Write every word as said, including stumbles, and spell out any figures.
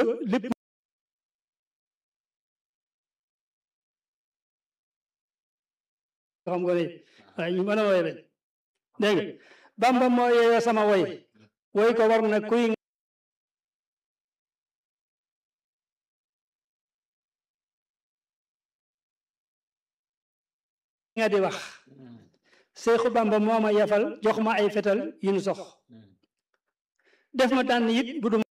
lépp xam nga ne waaye ñu mën a woy lañ dégg nga Bamba moo yeeyoo sama woy woy ko war na kuy nga di wax Seexu Bamba moo ma yafal jox ma ay fetal yu nu sox def ma tànn it bu du